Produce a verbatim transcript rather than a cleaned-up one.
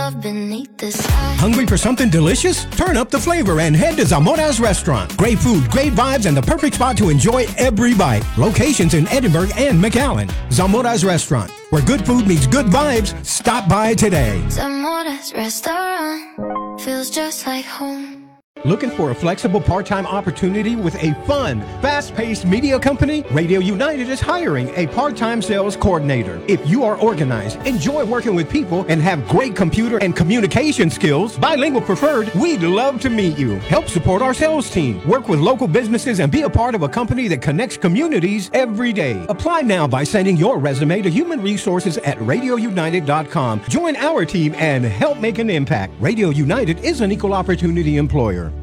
love beneath the sky. Hungry for something delicious? Turn up the flavor and head to Zamora's Restaurant. Great food, great vibes, and the perfect spot to enjoy every bite. Locations in Edinburgh and McAllen. Zamora's Restaurant, where good food meets good vibes. Stop by today. Zamora's Restaurant feels just like home. Looking for a flexible part-time opportunity with a fun, fast-paced media company? Radio United is hiring a part-time sales coordinator. If you are organized, enjoy working with people, and have great computer and communication skills, bilingual preferred, we'd love to meet you. Help support our sales team, work with local businesses, and be a part of a company that connects communities every day. Apply now by sending your resume to human resources at radio united dot com. Join our team and help make an impact. Radio United is an equal opportunity employer.